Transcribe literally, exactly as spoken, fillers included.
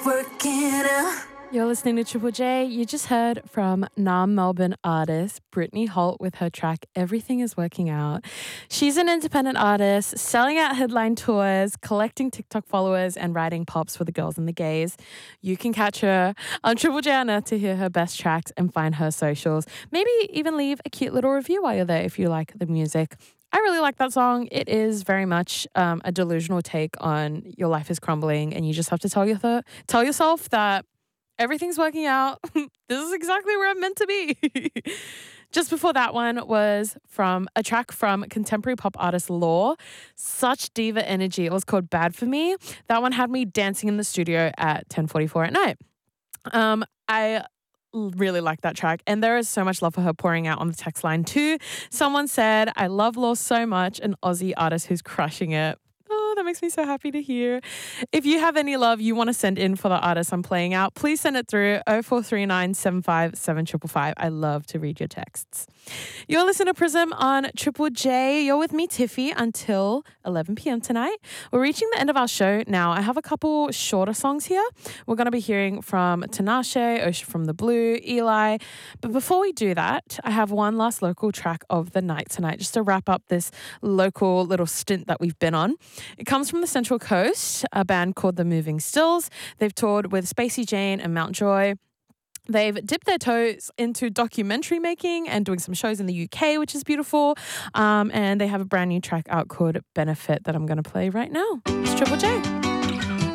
working out. You're listening to Triple J. You just heard from Nam Melbourne artist Brittany Holt with her track Everything Is Working Out. She's an independent artist, selling out headline tours, collecting TikTok followers, and writing pops for the girls and the gays. You can catch her on Triple J on Earth to hear her best tracks and find her socials. Maybe even leave a cute little review while you're there if you like the music. I really like that song. It is very much um, a delusional take on your life is crumbling and you just have to tell, your th- tell yourself that everything's working out. This is exactly where I'm meant to be. Just before that one was from a track from contemporary pop artist Law. Such diva energy. It was called Bad For Me. That one had me dancing in the studio at ten forty-four at night. Um, I really like that track, and there is so much love for her pouring out on the text line too. Someone said, I love Law so much, an Aussie artist who's crushing it. Oh, that makes me so happy to hear. If you have any love you want to send in for the artist I'm playing out, please send it through oh four three nine, seven five seven five five. I love to read your texts. You're listening to Prism on Triple J. You're with me, Tiffy, until eleven p.m. tonight. We're reaching the end of our show now. I have a couple shorter songs here. We're going to be hearing from Tinashe, Ocean from the Blue, Eli. But before we do that, I have one last local track of the night tonight, just to wrap up this local little stint that we've been on. It comes from the Central Coast, a band called The Moving Stills. They've toured with Spacey Jane and Mountjoy. They've dipped their toes into documentary making and doing some shows in the U K, which is beautiful. Um, and they have a brand new track out called Benefit that I'm going to play right now. It's Triple J.